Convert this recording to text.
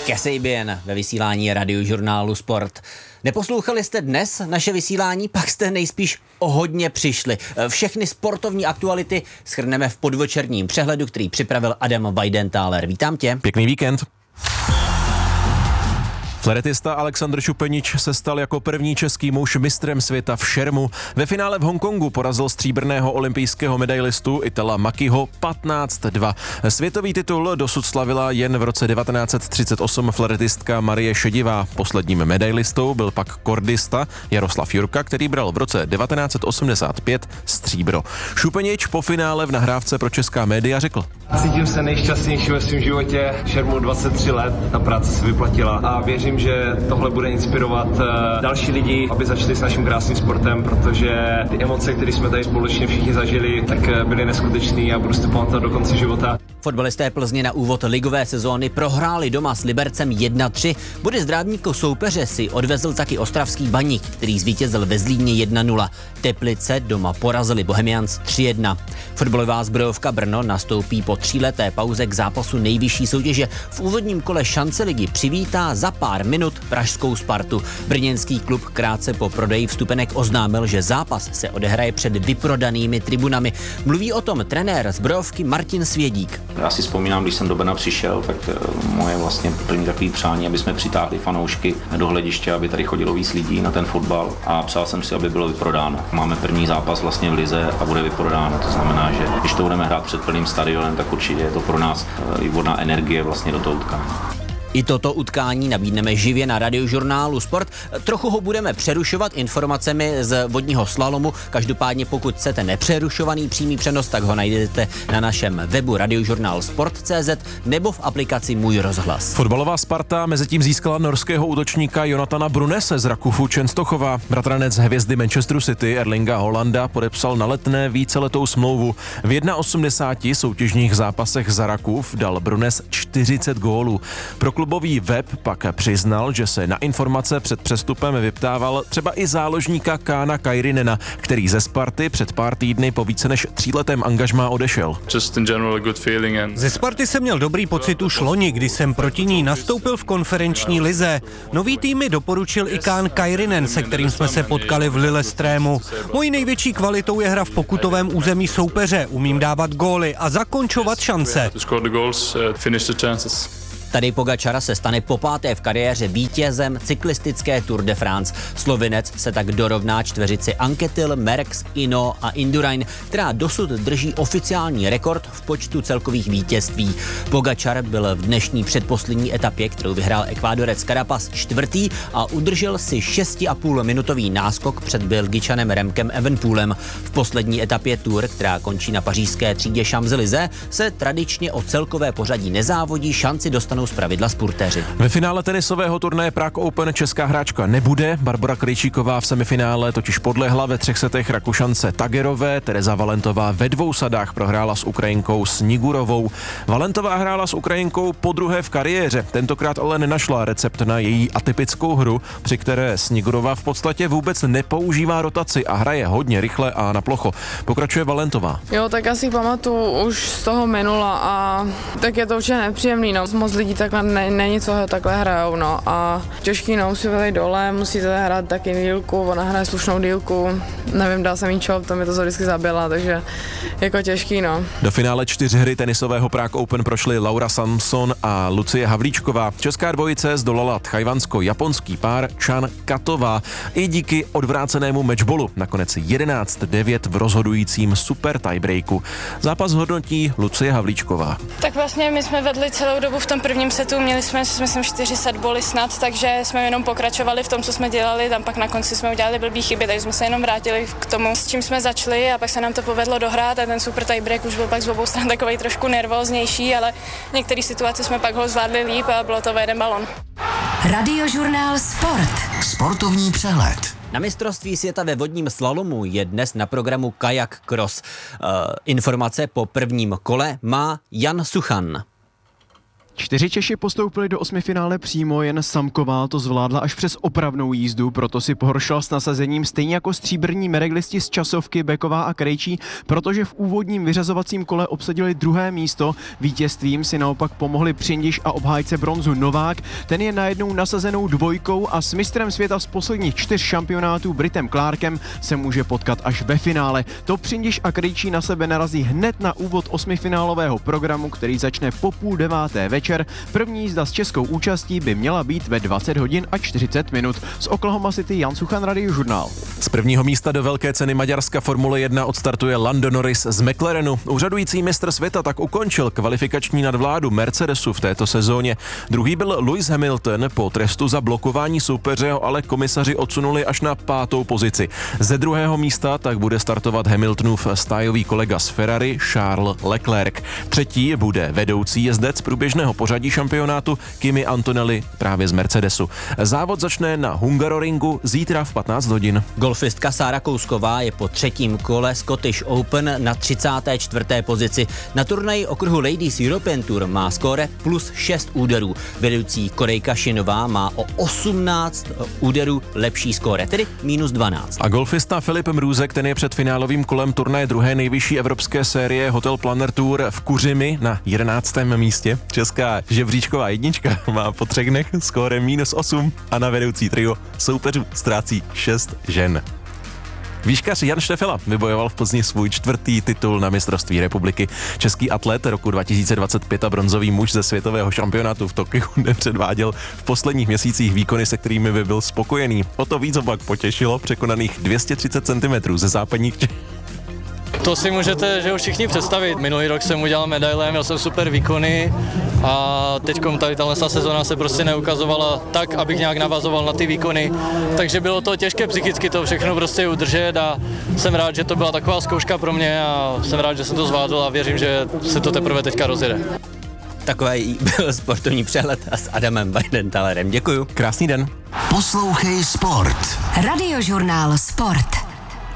Kasabian ve vysílání Radiožurnálu Sport. Neposlouchali jste dnes naše vysílání, pak jste nejspíš o hodně přišli. Všechny sportovní aktuality shrneme v podvečerním přehledu, který připravil Adam Weidenthaler. Vítám tě. Pěkný víkend. Fléretista Alexandr Šupenič se stal jako první český muž mistrem světa v šermu. Ve finále v Hongkongu porazil stříbrného olympijského medailistu Itala Makiho 15-2. Světový titul dosud slavila jen v roce 1938 fléretistka Marie Šedivá. Posledním medailistou byl pak kordista Jaroslav Jurka, který bral v roce 1985 stříbro. Šupenič po finále v nahrávce pro česká média řekl: Cítím se nejšťastnější ve svém životě, šermu 23 let, ta práce se vyplatila a věřím, že tohle bude inspirovat další lidi, aby začali s naším krásným sportem, protože ty emoce, které jsme tady společně všichni zažili, tak byly neskutečný a budu si to pamatovat do konce života. Fotbalisté Plzně na úvod ligové sezóny prohráli doma s Libercem 1-3. Body zdravníků soupeře si odvezl taky ostravský Baník, který zvítězil ve Zlíně 1-0. Teplice doma porazili Bohemians 3-1. Fotbalová Zbrojovka Brno nastoupí po 3leté pauze k zápasu nejvyšší soutěže. V úvodním kole šance ligy přivítá za pár minut pražskou Spartu. Brněnský klub krátce po prodeji vstupenek oznámil, že zápas se odehraje před vyprodanými tribunami. Mluví o tom trenér Zbrojovky Martin Svědík. Já si vzpomínám, když jsem do Brna přišel, tak moje vlastně první takový přání, aby jsme přitáhli fanoušky do hlediště, aby tady chodilo víc lidí na ten fotbal a přál jsem si, aby bylo vyprodáno. Máme první zápas vlastně v lize a bude vyprodáno. To znamená, že když to budeme hrát před plným stadionem, tak určitě je to pro nás i vodná energie vlastně do toho utkání. I toto utkání nabídneme živě na Radiožurnálu Sport. Trochu ho budeme přerušovat informacemi z vodního slalomu. Každopádně pokud chcete nepřerušovaný přímý přenos, tak ho najdete na našem webu radiožurnalsport.cz nebo v aplikaci Můj rozhlas. Fotbalová Sparta mezitím získala norského útočníka Jonathana Brunese z Rakufu Čenstochova. Bratranec hvězdy Manchesteru City Erlinga Holanda podepsal na Letné víceletou smlouvu. V 81 soutěžních zápasech za Rakuf dal Brunes 40 gólů. Pro klubový web pak přiznal, že se na informace před přestupem vyptával třeba i záložníka Kána Kairinena, který ze Sparty před pár týdny po více než 3letém angažmá odešel. Ze Sparty jsem měl dobrý pocit už loni, kdy jsem proti ní nastoupil v konferenční lize. Nový tým mi doporučil i Kán Kairinen, se kterým jsme se potkali v Lillestrému. Mojí největší kvalitou je hra v pokutovém území soupeře. Umím dávat góly a zakončovat šance. Tadej Pogačar se stane popáté v kariéře vítězem cyklistické Tour de France. Slovinec se tak dorovná čtveřici Anquetil, Merckx, Hinault a Indurain, která dosud drží oficiální rekord v počtu celkových vítězství. Pogačar byl v dnešní předposlední etapě, kterou vyhrál Ekvádorec Carapaz, čtvrtý a udržel si 6,5 minutový náskok před Belgičanem Remkem Evenepoelem. V poslední etapě Tour, která končí na pařížské třídě Champs-Élysées, se tradičně o celkové pořadí nezávodí, šanci dostanou zpravidla spurtéři. Ve finále tenisového turnaje Prague Open česká hráčka nebude. Barbora Krejčíková v semifinále totiž podlehla ve 3 setech Rakušance Tagerové. Tereza Valentová ve 2 sadách prohrála s Ukrajinkou Snigurovou. Valentová hrála s Ukrajinkou podruhé v kariéře. Tentokrát ale nenašla recept na její atypickou hru, při které Snigurová v podstatě vůbec nepoužívá rotaci a hraje hodně rychle a na plocho. Pokračuje Valentová. Jo, tak asi pamatuju už z toho minula a tak je to určitě nepříjemný, no. Moc lidí takhle není, co takhle hrajou, no. A těžký, no, musí vylejt dole, musíte hrát taky dílku, ona hraje slušnou dílku, nevím, dal jsem jí čop, to mi to vždycky zabila, takže jako těžký, no. Do finále 4 hry tenisového Prague Open prošly Laura Samson a Lucie Havlíčková. Česká dvojice zdolala tchajvansko-japonský pár Chan Katová i díky odvrácenému matchballu. Nakonec 11-9 v rozhodujícím super tiebreaku. Zápas hodnotí Lucie Havlíčková. Tak vlastně my jsme vedli celou dobu v tom prvním setu, měli jsme, myslím, 4 setboly snad, takže jsme jenom pokračovali v tom, co jsme dělali, tam pak na konci jsme udělali blbý chyby, takže jsme se jenom vrátili k tomu, s čím jsme začali a pak se nám to povedlo dohrát a ten super tiebreak už byl pak z obou stran takový trošku nervóznější, ale v některé situaci jsme pak ho zvládli líp a bylo to o jeden balon. Radiožurnál Sport. Sportovní přehled. Na mistrovství světa ve vodním slalomu je dnes na programu kajak cross. Informace po prvním kole má Jan Suchan. 4 Češi postoupili do 8finále přímo, jen Samková to zvládla až přes opravnou jízdu, proto si pohoršila s nasazením stejně jako stříbrní medalisti z časovky Beková a Krejčí, protože v úvodním vyřazovacím kole obsadili 2. místo. Vítězstvím si naopak pomohli Přindiš a obhájce bronzu Novák. Ten je najednou nasazenou 2 a s mistrem světa z posledních 4 šampionátů Britem Clarkem se může potkat až ve finále. To Přindiš a Krejčí na sebe narazí hned na úvod 8finálového programu, který začne po 8:30 večer. První jízda s českou účastí by měla být ve 20 hodin a 40 minut. Z Oklahoma City Jan Suchan, Radiožurnál. Z prvního místa do velké ceny Maďarska Formule 1 odstartuje Lando Norris z McLarenu. Úřadující mistr světa tak ukončil kvalifikační nadvládu Mercedesu v této sezóně. Druhý byl Lewis Hamilton, po trestu za blokování soupeře ho ale komisaři odsunuli až na 5. pozici. Ze 2. místa tak bude startovat Hamiltonův stájový kolega z Ferrari Charles Leclerc. Třetí bude vedoucí jezdec průběžného pořadí šampionátu Kimi Antonelli právě z Mercedesu. Závod začne na Hungaroringu zítra v 15 hodin. Golfistka Sára Kousková je po 3. kole Scottish Open na 34. pozici. Na turnaji okruhu Ladies European Tour má skóre plus 6 úderů. Vedoucí Korejka Šinová má o 18 úderů lepší skóre, tedy minus 12. A golfista Filip Mrůzek, ten je před finálovým kolem turnaje 2. nejvyšší evropské série Hotel Planner Tour v Kuřimi na 11. místě. Česká žebříčková jednička má po 3 dnech skóre minus 8 a na vedoucí trio soupeřů ztrácí 6 žen. Výškař Jan Štefela vybojoval v Plzni svůj 4. titul na mistrovství republiky. Český atlet roku 2025 a bronzový muž ze světového šampionátu v Tokiu nepředváděl v posledních měsících výkony, se kterými by byl spokojený. O to víc ho pak potěšilo překonaných 230 cm ze západních Čech. To si můžete, že ho všichni představit. Minulý rok jsem udělal medaile, měl jsem super výkony a teďkom tady tahle sezóna se prostě neukazovala tak, abych nějak navazoval na ty výkony. Takže bylo to těžké psychicky to všechno prostě udržet a jsem rád, že to byla taková zkouška pro mě a jsem rád, že jsem to zvládl a věřím, že se to teprve teďka rozjede. Takový byl sportovní přehled a s Adamem Weidenthalerem. Děkuju. Krásný den. Poslouchej Sport. Radiožurnál Sport.